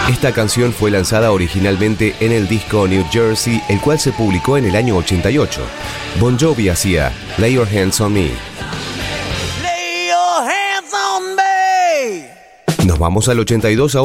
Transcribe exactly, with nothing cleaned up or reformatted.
Esta canción fue lanzada originalmente en el disco New Jersey, el cual se publicó en el año ochenta y ocho. Bon Jovi hacía Lay Your Hands on Me. Lay your hands on me. Nos vamos al ochenta y dos.